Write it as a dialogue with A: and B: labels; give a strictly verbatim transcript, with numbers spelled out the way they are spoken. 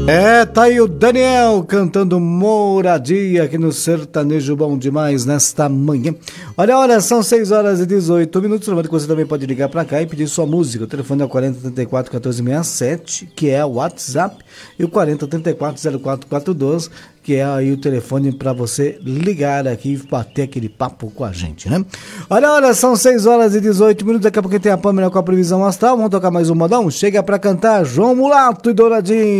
A: É, tá aí o Daniel cantando Moradia aqui no Sertanejo Bom Demais nesta manhã. Olha, olha, são seis horas e dezoito minutos. Lembrando que você também pode ligar pra cá e pedir sua música. O telefone é o quarenta, trinta e quatro, quatorze sessenta e sete, que é o WhatsApp, e o quarenta, trinta e quatro, zero quatro quatro dois, que é aí o telefone para você ligar aqui e bater aquele papo com a gente, né? Olha, olha, são seis horas e dezoito minutos. Daqui a pouco tem a Pâmela com a previsão astral. Vamos tocar mais um modão? Chega pra cantar João Mulato e Douradinho.